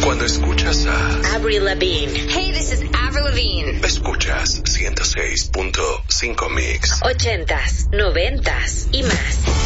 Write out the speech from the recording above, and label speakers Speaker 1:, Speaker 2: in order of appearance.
Speaker 1: Cuando escuchas a
Speaker 2: Avril Lavigne.
Speaker 3: Hey, this is Avril Lavigne.
Speaker 1: Escuchas 106.5 Mix.
Speaker 2: 80s, 90s y más.